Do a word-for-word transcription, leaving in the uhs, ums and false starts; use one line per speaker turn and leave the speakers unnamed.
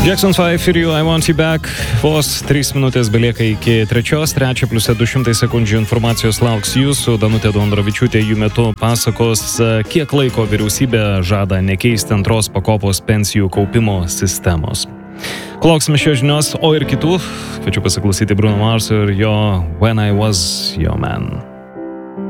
Jackson five ir You, I Want You Back. Vos trys minutės belieka iki trečios, trečia pliusė du šimtai sekundžių informacijos lauks jūsų. Danutė Dondravičiūtė jų metu pasakos, kiek laiko vyriausybė žada nekeisti antros pakopos pensijų kaupimo sistemos. Lauksime šios žinios, o ir kitų. Kviečiu pasiklausyti Bruno Mars ir jo When I Was Your Man.